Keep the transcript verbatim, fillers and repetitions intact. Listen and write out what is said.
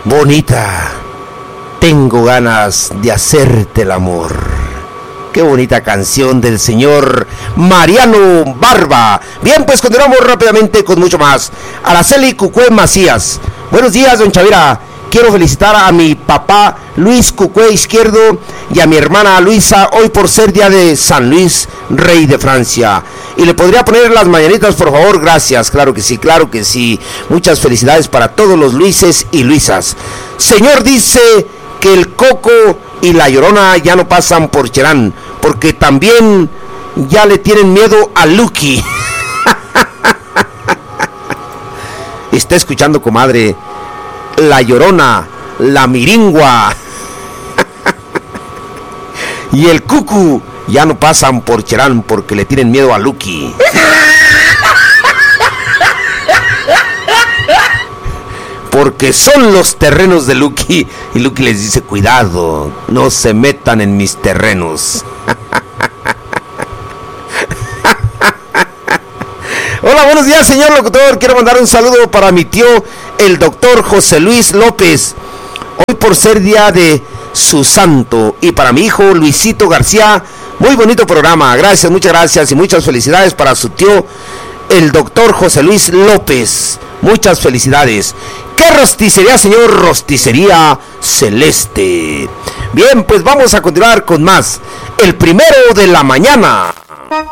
Bonita, tengo ganas de hacerte el amor. Qué bonita canción del señor Mariano Barba. Bien, pues continuamos rápidamente con mucho más. Araceli Cucue Macías. Buenos días, don Chavira. Quiero felicitar a mi papá Luis Cucue Izquierdo y a mi hermana Luisa hoy por ser día de San Luis, rey de Francia. Y le podría poner las mañanitas, por favor. Gracias, claro que sí, claro que sí. Muchas felicidades para todos los Luises y Luisas. Señor dice que el Coco y la Llorona ya no pasan por Cherán, porque también ya le tienen miedo a Lucky. Está escuchando, comadre. La Llorona, la Miringua y el Cucu ya no pasan por Cherán porque le tienen miedo a Lucky. Porque son los terrenos de Lucky. Y Lucky les dice: cuidado, no se metan en mis terrenos. Hola, buenos días, señor locutor. Quiero mandar un saludo para mi tío, el doctor José Luis López, hoy por ser día de su santo. Y para mi hijo Luisito García. Muy bonito programa. Gracias, muchas gracias y muchas felicidades para su tío, el doctor José Luis López. Muchas felicidades. ¿Qué rosticería, señor? Rosticería Celeste. Bien, pues vamos a continuar con más. El primero de la mañana.